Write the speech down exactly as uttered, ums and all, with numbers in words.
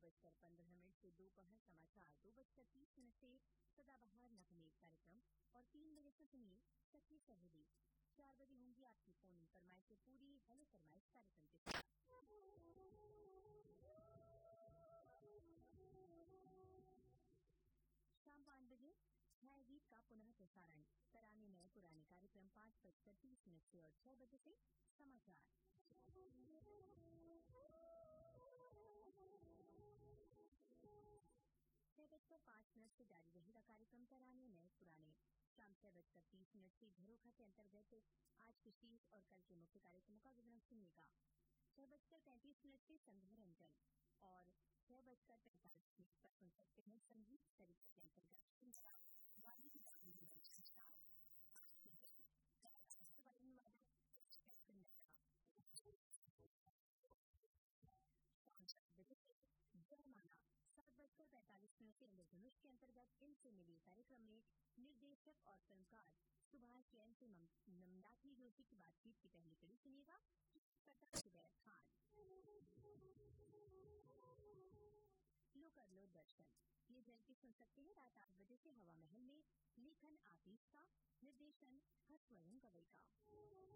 बजकर पंद्रह मिनट से दोपहर समाचार दो बजकर तीस मिनट से सदाबहार नगमे कार्यक्रम और तीन बजे से सुनिए सखी सहेली। चार बजे होंगी आपकी फोन इन फरमाइशें पूरी हेलो फरमाइश कार्यक्रम के साथ। शाम पाँच बजे छह गीत का पुनः प्रसारण तराने नए पुराने कार्यक्रम पाँच बजकर तीस मिनट से और छह बजे से समाचार। छह बजकर पाँच मिनट से जारी रहेगा कार्यक्रम तराने नए पुराने। शाम छह बजकर तीस मिनट से झरोखा के अंतर्गत आज के शीर्ष और कल के मुख्य कार्यक्रमों का विवरण सुनिएगा। छह बजकर पैंतीस मिनट से संध्या रंजन और छह बजकर पैंतालीस मिनट पर सुन सकते हैं संगीत तरीके के अंतर्गत जयमाला। सात बजकर पैंतालीस मिनट से इंद्रधनुष के अंतर्गत इनसे मिली कार्यक्रम में निर्देशक और फिल्मकार सुभाष जैन से नमदाखी जोशी की बातचीत की पहली कड़ी सुनिएगा। खान लो कर लो दर्शन ये जल्दी सुन सकते हैं रात आठ बजे से हवा महल में। लेखन आतिश का, निर्देशन हर्षवर्धन गवई का।